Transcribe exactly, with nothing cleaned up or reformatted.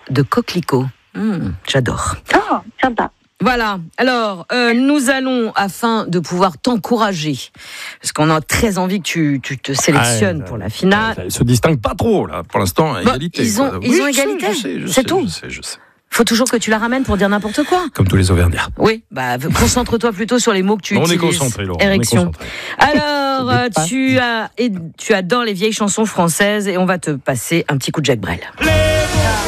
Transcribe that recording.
de coquelicot. Mmh, j'adore. Oh, sympa. Voilà, alors euh, nous allons, afin de pouvoir t'encourager, parce qu'on a très envie que tu, tu te sélectionnes ah, pour la finale. Ils se distinguent pas trop, là, pour l'instant, à bah, égalité. Ils ont, ils oui, ont égalité, je sais, je sais, c'est tout. Je sais, je sais. Faut toujours que tu la ramènes pour dire n'importe quoi. Comme tous les Auvergnats. Oui, bah concentre-toi plutôt sur les mots que tu on utilises. Est concentré, Laurent, Érection. on est concentré. Alors, tu as, et tu adores les vieilles chansons françaises et on va te passer un petit coup de Jacques Brel. Les